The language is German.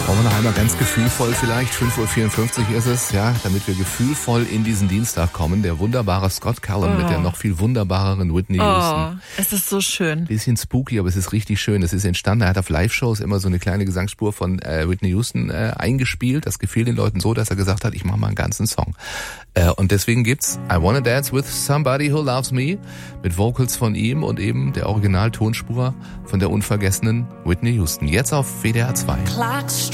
Wollen wir noch einmal ganz gefühlvoll vielleicht, 5:54 Uhr ist es, ja, damit wir gefühlvoll in diesen Dienstag kommen. Der wunderbare Scott Callum mit der noch viel wunderbareren Whitney Houston. Es ist so schön. Bisschen spooky, aber es ist richtig schön. Es ist entstanden, er hat auf Live-Shows immer so eine kleine Gesangsspur von Whitney Houston eingespielt. Das gefiel den Leuten so, dass er gesagt hat, ich mache mal einen ganzen Song. Und deswegen gibt's I Wanna Dance With Somebody Who Loves Me mit Vocals von ihm und eben der Original-Tonspur von der unvergessenen Whitney Houston. Jetzt auf WDR 2.